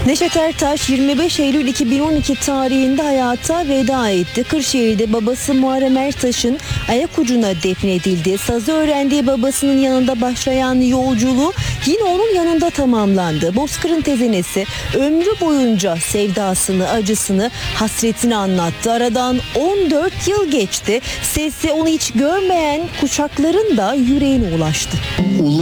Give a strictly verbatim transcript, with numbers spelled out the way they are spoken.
Neşet Ertaş yirmi beş Eylül iki bin on iki tarihinde hayata veda etti. Kırşehir'de babası Muharrem Ertaş'ın ayak ucuna defnedildi. Sazı öğrendiği babasının yanında başlayan yolculuğu yine onun yanında tamamlandı. Bozkır'ın tezenesi ömrü boyunca sevdasını, acısını, hasretini anlattı. Aradan on dört yıl geçti. Sesi onu hiç görmeyen kuşakların da yüreğine ulaştı.